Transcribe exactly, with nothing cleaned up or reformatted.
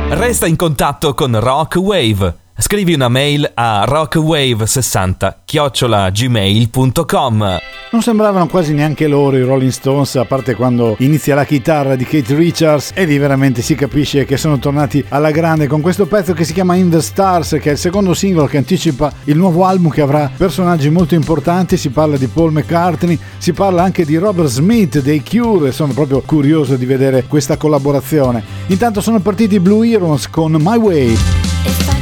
Resta in contatto con Rock Wave. Scrivi una mail a rockwave sessanta chiocciola gmail punto com. Non sembravano quasi neanche loro i Rolling Stones, a parte quando inizia la chitarra di Keith Richards, e lì veramente si capisce che sono tornati alla grande con questo pezzo che si chiama In the Stars, che è il secondo singolo che anticipa il nuovo album che avrà personaggi molto importanti. Si parla di Paul McCartney, si parla anche di Robert Smith dei Cure, sono proprio curioso di vedere questa collaborazione. Intanto sono partiti i Blue Heroes con My Way.